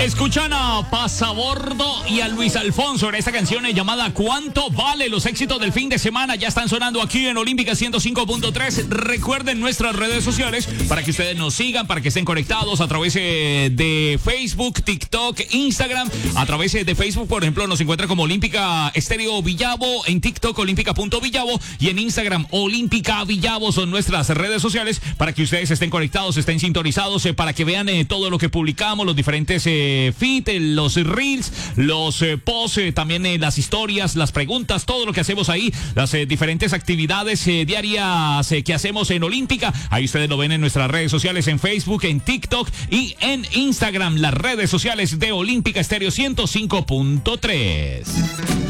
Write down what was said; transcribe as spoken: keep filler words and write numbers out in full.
Escuchan a Pasabordo y a Luis Alfonso en esta canción llamada ¿Cuánto vale? Los éxitos del fin de semana ya están sonando aquí en Olímpica ciento cinco punto tres. Recuerden nuestras redes sociales para que ustedes nos sigan, para que estén conectados a través eh, de Facebook, TikTok, Instagram. A través eh, de Facebook, por ejemplo, nos encuentran como Olímpica Estéreo Villavo, en TikTok olímpica.villavo y en Instagram Olímpica Villavo. Son nuestras redes sociales para que ustedes estén conectados, estén sintonizados, eh, para que vean eh, todo lo que publicamos, los diferentes eh, feed, eh, los reels, los eh, posts, eh, también eh, las historias, las preguntas, todo lo que hacemos ahí, las eh, diferentes actividades eh, diarias eh, que hacemos en Olímpica. Ahí ustedes lo ven en nuestras redes sociales, en Facebook, en TikTok y en Instagram, las redes sociales de Olímpica Estéreo ciento cinco punto tres.